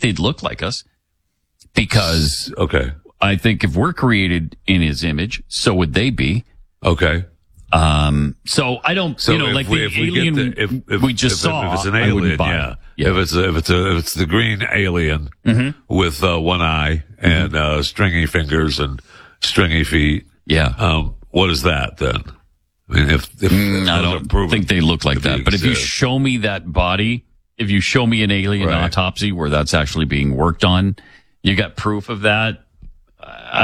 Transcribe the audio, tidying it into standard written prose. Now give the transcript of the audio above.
they'd look like us because Okay. I think if we're created in his image, so would they be. Okay. So I don't, So like the alien we just saw. if it's an I alien, wouldn't buy yeah. it. If it's the green alien with one eye and stringy fingers and stringy feet, Yeah. what is that then? I mean, if I don't think they look like that. But if you show me that body, if you show me an alien autopsy where that's actually being worked on, you got proof of that.